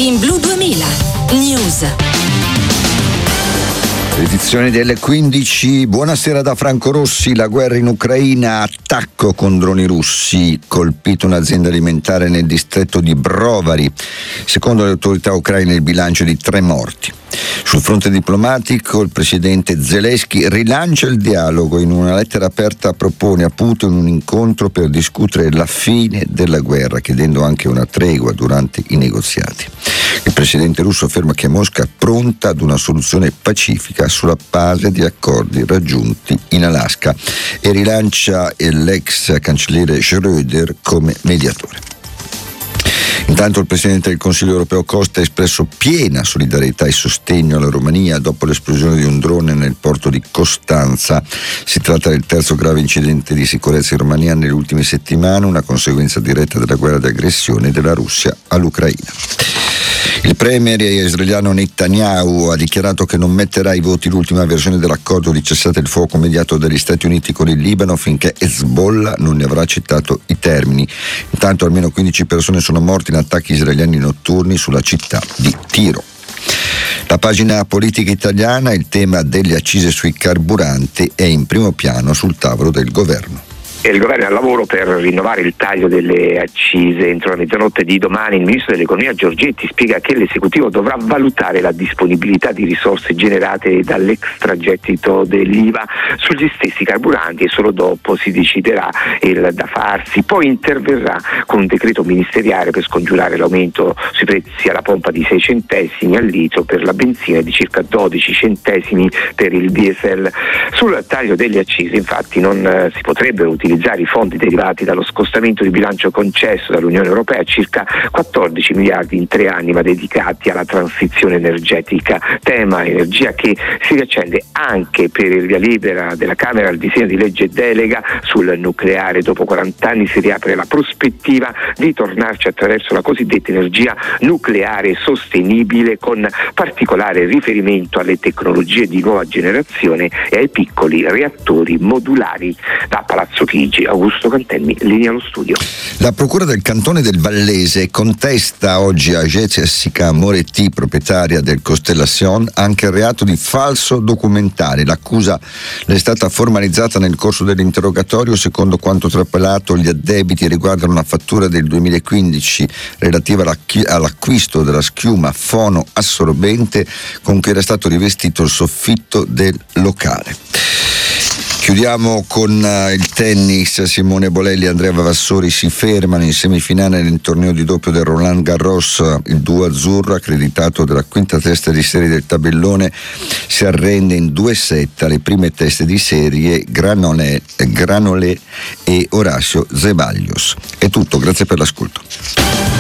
in Blu 2000 News. Edizione delle 15. Buonasera da Franco Rossi. La guerra in Ucraina, attacco con droni russi, colpito un'azienda alimentare nel distretto di Brovary. Secondo le autorità ucraine il bilancio è di 3 morti. Sul fronte diplomatico il presidente Zelensky rilancia il dialogo. In una lettera aperta propone a Putin un incontro per discutere la fine della guerra, chiedendo anche una tregua durante i negoziati. Il presidente russo afferma che Mosca è pronta ad una soluzione pacifica sulla base di accordi raggiunti in Alaska e rilancia l'ex cancelliere Schröder come mediatore. Intanto il Presidente del Consiglio europeo Costa ha espresso piena solidarietà e sostegno alla Romania dopo l'esplosione di un drone nel porto di Costanza. Si tratta del terzo grave incidente di sicurezza in Romania nelle ultime settimane, una conseguenza diretta della guerra di aggressione della Russia all'Ucraina. Il premier israeliano Netanyahu ha dichiarato che non metterà ai voti l'ultima versione dell'accordo di cessate il fuoco mediato dagli Stati Uniti con il Libano finché Hezbollah non ne avrà accettato i termini. Intanto almeno 15 persone sono morte in attacchi israeliani notturni sulla città di Tiro. La pagina politica italiana, il tema delle accise sui carburanti è in primo piano sul tavolo del governo. Il governo è al lavoro per rinnovare il taglio delle accise entro la mezzanotte di domani. Il ministro dell'economia Giorgetti spiega che l'esecutivo dovrà valutare la disponibilità di risorse generate dall'extragettito dell'IVA sugli stessi carburanti e solo dopo si deciderà il da farsi. Poi interverrà con un decreto ministeriale per scongiurare l'aumento sui prezzi alla pompa di 6 centesimi al litro per la benzina e di circa 12 centesimi per il diesel. Sul taglio delle accise infatti non si potrebbero utilizzare i fondi derivati dallo scostamento di bilancio concesso dall'Unione Europea, circa 14 miliardi in 3 anni, ma dedicati alla transizione energetica, tema energia che si riaccende anche per il via libera della Camera al disegno di legge delega sul nucleare. Dopo 40 anni si riapre la prospettiva di tornarci attraverso la cosiddetta energia nucleare sostenibile, con particolare riferimento alle tecnologie di nuova generazione e ai piccoli reattori modulari. Da Palazzo Chigi, Augusto Cantenni, linea allo studio. La procura del cantone del Vallese contesta oggi a Jessica Moretti, proprietaria del Constellation, anche il reato di falso documentare. L'accusa le è stata formalizzata nel corso dell'interrogatorio. Secondo quanto trapelato, gli addebiti riguardano una fattura del 2015 relativa all'acquisto della schiuma fono assorbente con cui era stato rivestito il soffitto del locale. Chiudiamo con il tennis. Simone Bolelli e Andrea Vavassori si fermano in semifinale nel torneo di doppio del Roland Garros. Il duo azzurro, accreditato della quinta testa di serie del tabellone, si arrende in 2 set alle prime teste di serie Granollers e Horacio Zeballos. È tutto, grazie per l'ascolto.